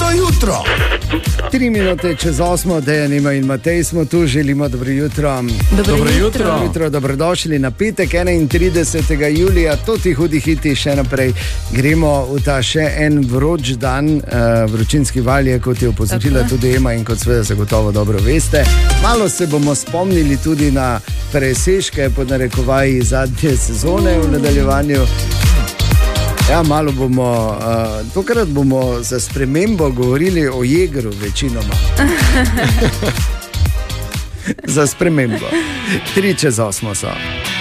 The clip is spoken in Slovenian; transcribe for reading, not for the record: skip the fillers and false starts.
jutro. 3 minute čez 8, Dejan, Ema in Matej smo tu, želimo dobro jutro. Dobro jutro. Dobrodošli na petek 31. julija, to ti hudi hiti še naprej. Gremo v ta še en vroč dan, vročinski val je, kot je opozorila tudi Ema in kot seveda zagotovo dobro veste. Malo se bomo spomnili tudi na presežke pod narekovaji zadnje sezone v nadaljevanju. Ja, malo bomo, tokrat bomo za spremembo govorili o Jegru večinoma. Za spremembo. 3 čez 8 so.